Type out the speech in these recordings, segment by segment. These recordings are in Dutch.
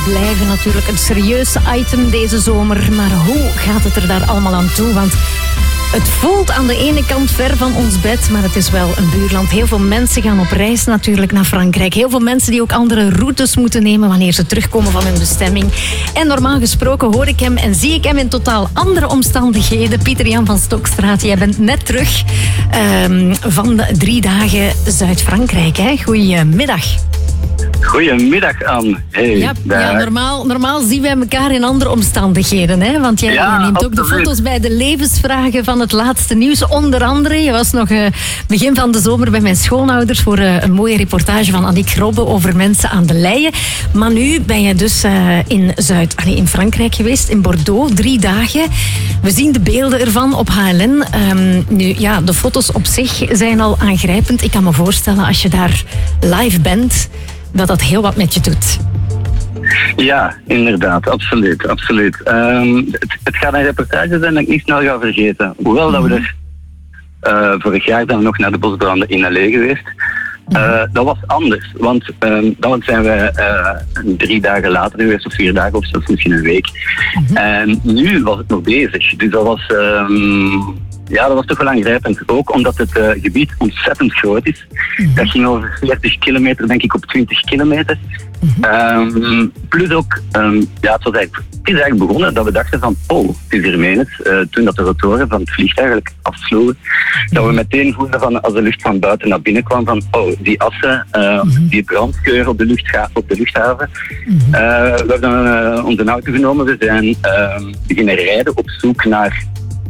blijven natuurlijk een serieus item deze zomer. Maar hoe gaat het er daar allemaal aan toe? Want het voelt aan de ene kant ver van ons bed, maar het is wel een buurland. Heel veel mensen gaan op reis natuurlijk naar Frankrijk. Heel veel mensen die ook andere routes moeten nemen wanneer ze terugkomen van hun bestemming. En normaal gesproken hoor ik hem en zie ik hem in totaal andere omstandigheden. Pieter-Jan van Stokstraat, jij bent net terug van de 3 dagen Zuid-Frankrijk. Hè? Goedemiddag. Goedemiddag, Anne. Hey, ja, normaal zien wij elkaar in andere omstandigheden. Hè? Want jij neemt ook de foto's bij de levensvragen van het laatste nieuws. Onder andere, je was nog begin van de zomer bij mijn schoonouders voor een mooie reportage van Annick Robbe over mensen aan de leien. Maar nu ben je dus in Frankrijk geweest, in Bordeaux, 3 dagen. We zien de beelden ervan op HLN. De foto's op zich zijn al aangrijpend. Ik kan me voorstellen, als je daar live bent, dat heel wat met je doet. Ja, inderdaad, absoluut. Het gaat een reportage zijn dat ik niet snel ga vergeten. Hoewel dat we er vorig jaar dan nog naar de bosbranden in Allee geweest. Dat was anders, want dan zijn we 3 dagen later geweest, of 4 dagen, of zelfs misschien een week. En nu was het nog bezig. Dus dat was... dat was toch wel aangrijpend. Ook omdat het gebied ontzettend groot is. Dat ging over 40 kilometer, denk ik, op 20 kilometer. Plus ook, het is eigenlijk begonnen dat we dachten van, het is hier menens. Toen dat de rotoren van het vliegtuig eigenlijk afsloegen, dat we meteen voelden van, als de lucht van buiten naar binnen kwam, van, die assen, die brandgeur op de luchthaven. We hebben onze auto genomen, we zijn beginnen rijden op zoek naar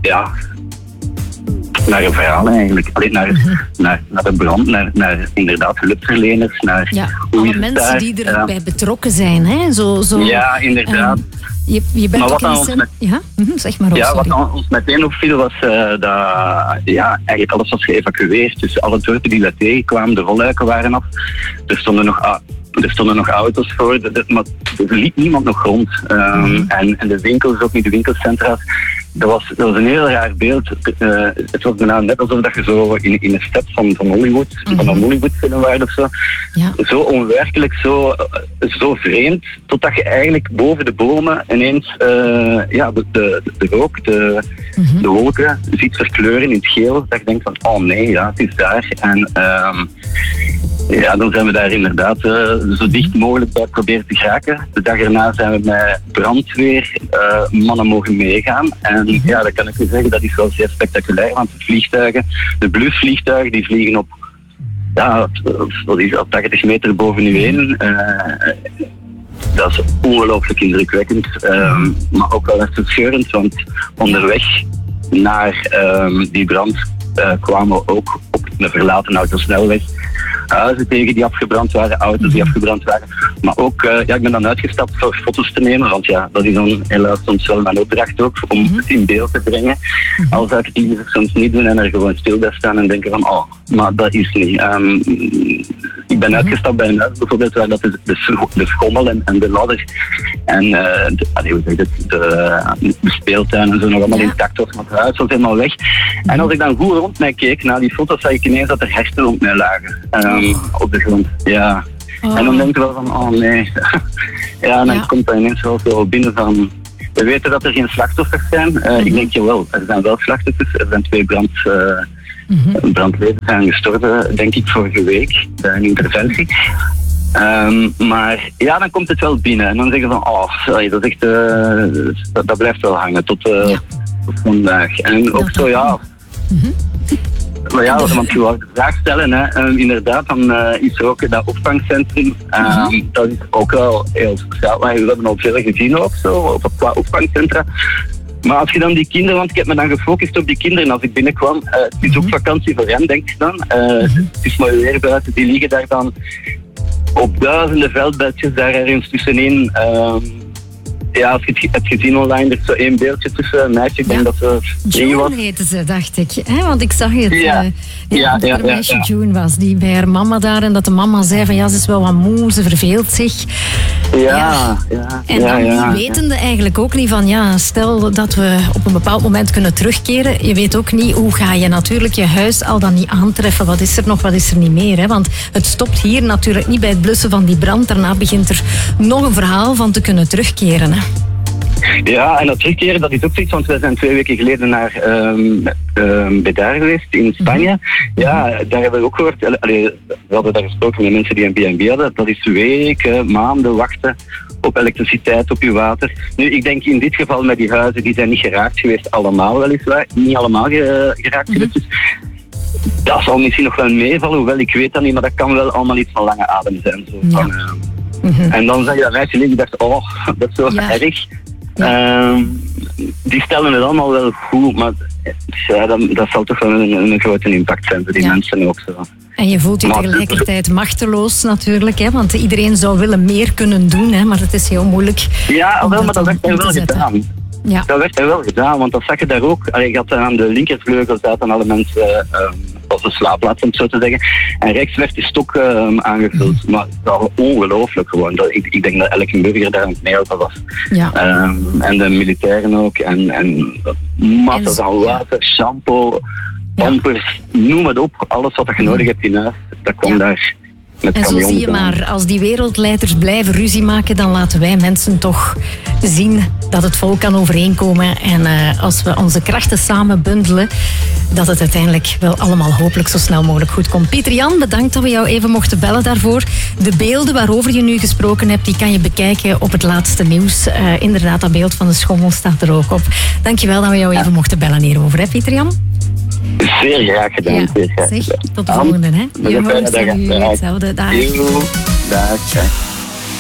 een verhaal eigenlijk. Alleen naar de brand, naar inderdaad hulpverleners, naar alle mensen die erbij betrokken zijn. Hè? Zo, ja, inderdaad. Je bent ook in de zeg maar. Wat ons meteen opviel was dat eigenlijk alles was geëvacueerd. Dus alle dorpen die daar tegenkwamen, de rolluiken waren af. Er stonden nog auto's voor, maar er liep niemand nog rond. En de winkels, ook niet de winkelcentra's. Dat was een heel raar beeld. Het was bijna net alsof dat je zo in een stad van Hollywood, van een Hollywood-film waren of zo. Ja. Zo onwerkelijk, zo vreemd, totdat je eigenlijk boven de bomen ineens de rook, de wolken ziet verkleuren in het geel. Dat je denkt van, het is daar. En dan zijn we daar inderdaad zo dicht mogelijk bij proberen te geraken. De dag erna zijn we met brandweer mannen mogen meegaan. En dat kan ik u zeggen, dat is wel zeer spectaculair, want de vliegtuigen, de blusvliegtuigen, die vliegen op 80 meter boven u heen. Dat is ongelooflijk indrukwekkend, maar ook wel echt verscheurend, want onderweg naar die brand kwamen we ook op een verlaten autosnelweg huizen tegen die afgebrand waren, auto's die afgebrand waren. Maar ook, ik ben dan uitgestapt voor foto's te nemen, want dat is dan helaas soms wel mijn opdracht ook, om het in beeld te brengen. Al zou ik het soms niet doen en er gewoon stil bij staan en denken van, maar dat is niet. Ik ben uitgestapt bij een huis bijvoorbeeld, waar dat de schommel en de ladder en de speeltuin en zo nog allemaal intact was, maar het huis was helemaal weg. En als ik dan goed rond mij keek naar die foto's, zag ik ineens dat er hersenen rond mij lagen. Op de grond, ja. En dan denk ik wel van, nee. Dan komt dat ineens wel zo binnen van... We weten dat er geen slachtoffers zijn. Ik denk, jawel, er zijn wel slachtoffers. Er zijn 2 brandleden zijn gestorven, denk ik, vorige week, bij een interventie. Maar dan komt het wel binnen. En dan zeggen we van, sorry, dat is echt... dat blijft wel hangen tot vandaag. En ook zo, Maar want je wou de vraag stellen, hè. Inderdaad, dan is er ook dat opvangcentrum. Dat is ook wel heel speciaal. We hebben al veel gezien ook, zo, qua opvangcentra. Maar als je dan die kinderen, want ik heb me dan gefocust op die kinderen als ik binnenkwam. Het is ook vakantie voor hen, denk ik dan. Het is mooi weer buiten, die liggen daar dan op duizenden veldbedjes daar ergens tussenin. Ja, als je het hebt gezien online, er is zo één beeldje tussen een meisje. Ik denk dat ze 3 was. June heette ze, dacht ik. Want ik zag het. Dat een meisje June was, die bij haar mama daar. En dat de mama zei van, ze is wel wat moe, ze verveelt zich. En dan niet wetende eigenlijk ook niet van, stel dat we op een bepaald moment kunnen terugkeren. Je weet ook niet, hoe ga je natuurlijk je huis al dan niet aantreffen? Wat is er nog, wat is er niet meer? Hè? Want het stopt hier natuurlijk niet bij het blussen van die brand. Daarna begint er nog een verhaal van te kunnen terugkeren. Hè? Ja, en dat terugkeren, dat is ook zoiets, want we zijn 2 weken geleden naar Bedar geweest in Spanje. Ja, daar hebben we ook gehoord, we hadden daar gesproken met mensen die een B&B hadden, dat is weken, maanden wachten op elektriciteit, op je water. Nu, ik denk in dit geval met die huizen, die zijn niet geraakt geweest, allemaal weliswaar, niet allemaal geraakt geweest, dus dat zal misschien nog wel meevallen, hoewel ik weet dat niet, maar dat kan wel allemaal iets van lange adem zijn. Zo, van, en dan zag je dat meisje liggen, ik dacht, dat is zo erg. Ja. Die stellen het allemaal wel goed, maar dat zal toch wel een grote impact zijn voor die mensen ook zo. En je voelt je tegelijkertijd machteloos natuurlijk, hè, want iedereen zou willen meer kunnen doen, hè, maar het is heel moeilijk. Ja, wel, maar dat werd hij wel gedaan. Ja. Dat werd hij wel gedaan, want dat zag je daar ook. Je had aan de linkervleugel zaten alle mensen op de slaapplaats, om het zo te zeggen. En rechts werd die stok aangevuld. Maar dat was ongelooflijk gewoon. Ik denk dat elke burger daar aan het meehelpen was. Ja. En de militairen ook. En massen van water, shampoo, pampers, noem het op. Alles wat je nodig hebt in huis, dat kwam daar. En zo zie je maar, als die wereldleiders blijven ruzie maken, dan laten wij mensen toch zien dat het volk kan overeenkomen. En als we onze krachten samen bundelen, dat het uiteindelijk wel allemaal hopelijk zo snel mogelijk goed komt. Pieter Jan, bedankt dat we jou even mochten bellen daarvoor. De beelden waarover je nu gesproken hebt, die kan je bekijken op het laatste nieuws. Inderdaad, dat beeld van de schommel staat er ook op. Dankjewel dat we jou even mochten bellen hierover, hè Pieter Jan? Zeer graag gedaan. Ja, zeer graag. Zeg, tot de volgende, hè. Je hoort hetzelfde. Dag. Dag.